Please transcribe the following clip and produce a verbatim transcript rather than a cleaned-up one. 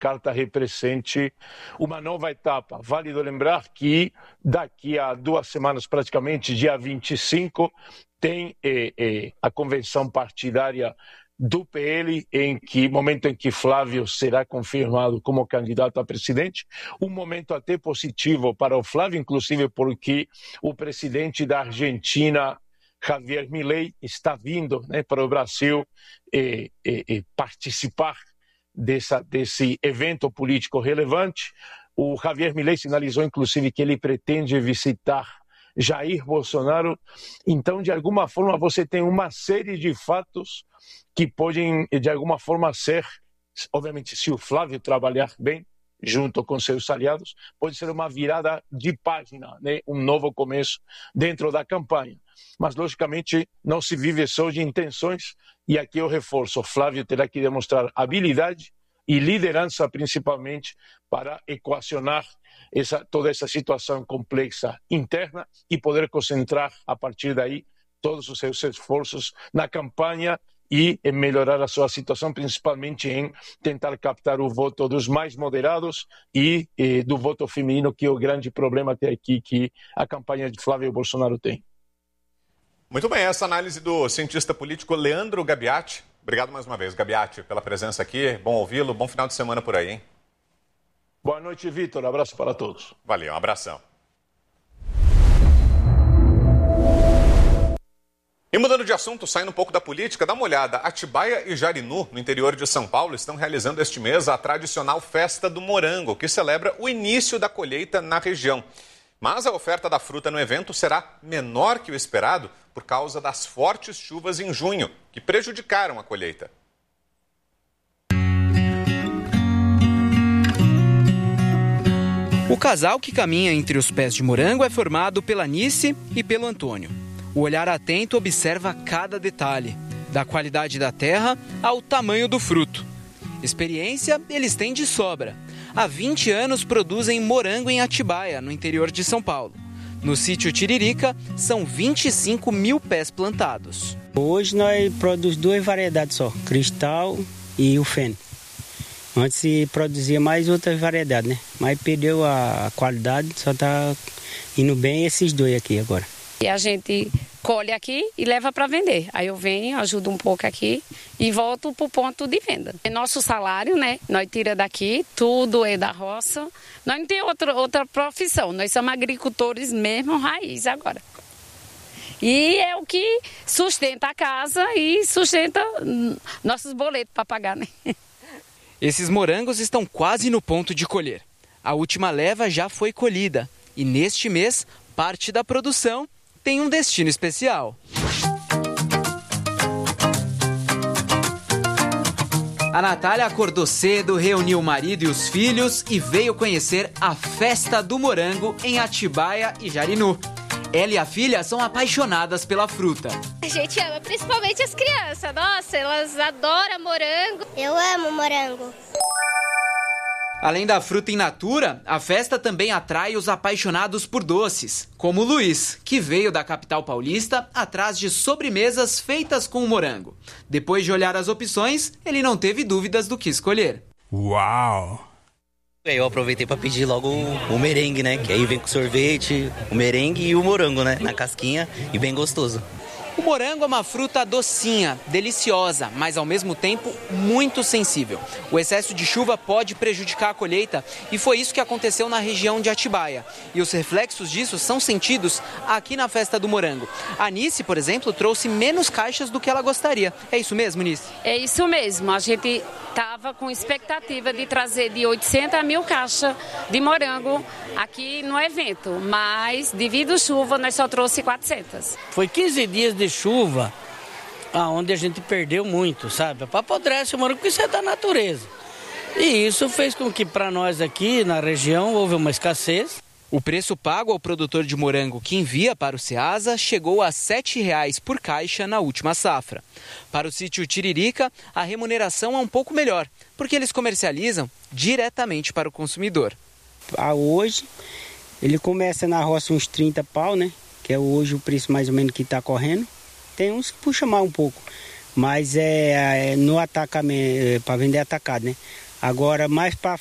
carta represente uma nova etapa. Válido lembrar que daqui a duas semanas, praticamente, dia vinte e cinco, tem eh, eh, a convenção partidária do P L, em que momento em que Flávio será confirmado como candidato a presidente, um momento até positivo para o Flávio, inclusive porque o presidente da Argentina, Javier Milei, está vindo, né, para o Brasil eh, eh, eh, participar dessa, desse evento político relevante. O Javier Milei sinalizou, inclusive, que ele pretende visitar Jair Bolsonaro. Então, de alguma forma, você tem uma série de fatos que podem, de alguma forma, ser, obviamente, se o Flávio trabalhar bem, junto com seus aliados, pode ser uma virada de página, né? Um novo começo dentro da campanha. Mas, logicamente, não se vive só de intenções, e aqui eu reforço, o Flávio terá que demonstrar habilidade e liderança, principalmente, para equacionar essa, toda essa situação complexa interna e poder concentrar, a partir daí, todos os seus esforços na campanha e em melhorar a sua situação, principalmente em tentar captar o voto dos mais moderados e eh, do voto feminino, que é o grande problema até aqui que a campanha de Flávio Bolsonaro tem. Muito bem, essa análise do cientista político Leandro Gabiati. Obrigado mais uma vez, Gabiati, pela presença aqui. Bom ouvi-lo, bom final de semana por aí, hein? Boa noite, Vitor. Abraço para todos. Valeu, um abração. E mudando de assunto, saindo um pouco da política, dá uma olhada. Atibaia e Jarinu, no interior de São Paulo, estão realizando este mês a tradicional Festa do Morango, que celebra o início da colheita na região. Mas a oferta da fruta no evento será menor que o esperado por causa das fortes chuvas em junho, que prejudicaram a colheita. O casal que caminha entre os pés de morango é formado pela Nice e pelo Antônio. O olhar atento observa cada detalhe, da qualidade da terra ao tamanho do fruto. Experiência eles têm de sobra. Há vinte anos produzem morango em Atibaia, no interior de São Paulo. No sítio Tiririca, são vinte e cinco mil pés plantados. Hoje nós produzimos duas variedades só, Cristal e o Feno. Antes se produzia mais outras variedades, né? Mas perdeu a qualidade, só está indo bem esses dois aqui agora. E a gente colhe aqui e leva para vender. Aí eu venho, ajudo um pouco aqui e volto para o ponto de venda. É nosso salário, né? Nós tira daqui, tudo é da roça. Nós não temos outra, outra profissão, nós somos agricultores mesmo, raiz agora. E é o que sustenta a casa e sustenta nossos boletos para pagar, né? Esses morangos estão quase no ponto de colher. A última leva já foi colhida e neste mês, parte da produção tem um destino especial. A Natália acordou cedo, reuniu o marido e os filhos e veio conhecer a Festa do Morango em Atibaia e Jarinu. Ela e a filha são apaixonadas pela fruta. A gente ama, principalmente as crianças. Nossa, elas adoram morango. Eu amo morango. Além da fruta in natura, a festa também atrai os apaixonados por doces, como o Luiz, que veio da capital paulista atrás de sobremesas feitas com morango. Depois de olhar as opções, ele não teve dúvidas do que escolher. Uau! Eu aproveitei para pedir logo o, o merengue, né? Que aí vem com sorvete, o merengue e o morango, né? Na casquinha e bem gostoso. O morango é uma fruta docinha, deliciosa, mas ao mesmo tempo muito sensível. O excesso de chuva pode prejudicar a colheita e foi isso que aconteceu na região de Atibaia. E os reflexos disso são sentidos aqui na Festa do Morango. A Nice, por exemplo, trouxe menos caixas do que ela gostaria. É isso mesmo, Nice? É isso mesmo. A gente estava com expectativa de trazer de oitocentas a mil caixas de morango aqui no evento, mas devido à chuva nós só trouxe quatrocentas. Foi quinze dias de chuva, aonde a gente perdeu muito, sabe? Para apodrecer o morango, porque isso é da natureza. E isso fez com que para nós aqui na região houve uma escassez. O preço pago ao produtor de morango que envia para o Ceasa chegou a sete reais por caixa na última safra. Para o sítio Tiririca, a remuneração é um pouco melhor, porque eles comercializam diretamente para o consumidor. Ah, hoje, ele começa na roça uns trinta pau, né? Que é hoje o preço mais ou menos que está correndo. Tem uns que puxa mais um pouco, mas é, é no atacamento, é, para vender atacado, né? Agora, mais para